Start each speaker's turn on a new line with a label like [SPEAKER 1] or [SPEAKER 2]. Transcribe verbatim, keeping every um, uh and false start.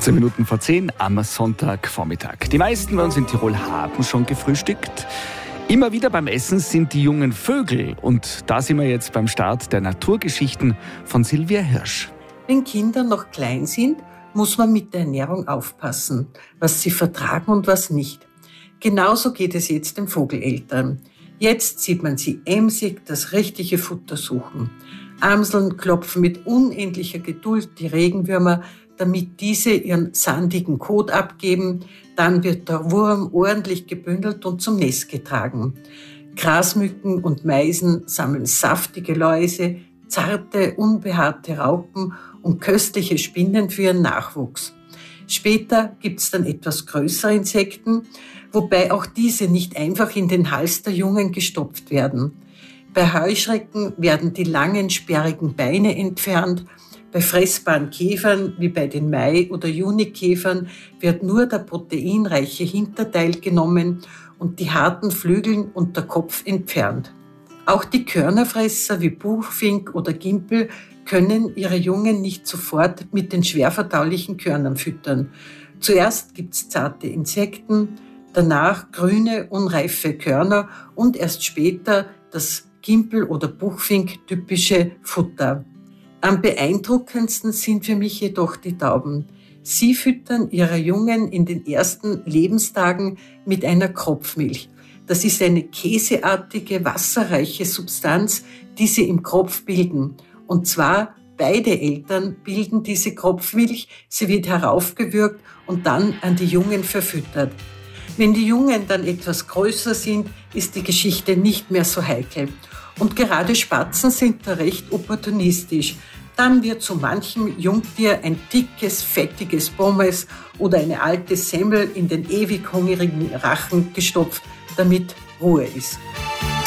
[SPEAKER 1] achtzehn Minuten vor zehn am Sonntagvormittag. Die meisten bei uns in Tirol haben schon gefrühstückt. Immer wieder beim Essen sind die jungen Vögel. Und da sind wir jetzt beim Start der Naturgeschichten von Silvia Hirsch.
[SPEAKER 2] Wenn Kinder noch klein sind, muss man mit der Ernährung aufpassen, was sie vertragen und was nicht. Genauso geht es jetzt den Vogeleltern. Jetzt sieht man sie emsig das richtige Futter suchen. Amseln klopfen mit unendlicher Geduld die Regenwürmer, damit diese ihren sandigen Kot abgeben. Dann wird der Wurm ordentlich gebündelt und zum Nest getragen. Grasmücken und Meisen sammeln saftige Läuse, zarte, unbehaarte Raupen und köstliche Spinnen für ihren Nachwuchs. Später gibt's dann etwas größere Insekten, wobei auch diese nicht einfach in den Hals der Jungen gestopft werden. Bei Heuschrecken werden die langen, sperrigen Beine entfernt. Bei fressbaren Käfern, wie bei den Mai- oder Junikäfern, wird nur der proteinreiche Hinterteil genommen und die harten Flügel und der Kopf entfernt. Auch die Körnerfresser wie Buchfink oder Gimpel können ihre Jungen nicht sofort mit den schwerverdaulichen Körnern füttern. Zuerst gibt's zarte Insekten, danach grüne, unreife Körner und erst später das Gimpel- oder Buchfink-typische Futter. Am beeindruckendsten sind für mich jedoch die Tauben. Sie füttern ihre Jungen in den ersten Lebenstagen mit einer Kropfmilch. Das ist eine käseartige, wasserreiche Substanz, die sie im Kropf bilden. Und zwar beide Eltern bilden diese Kropfmilch, sie wird heraufgewürgt und dann an die Jungen verfüttert. Wenn die Jungen dann etwas größer sind, ist die Geschichte nicht mehr so heikel. Und gerade Spatzen sind da recht opportunistisch. Dann wird zu manchem Jungtier ein dickes, fettiges Pommes oder eine alte Semmel in den ewig hungrigen Rachen gestopft, damit Ruhe ist.